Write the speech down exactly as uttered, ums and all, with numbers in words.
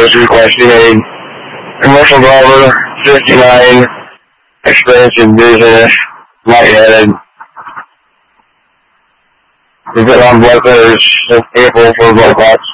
service request you made. Commercial driver, fifty-nine, experience in business, lightheaded. We've been on blood pressures since April for blood clots.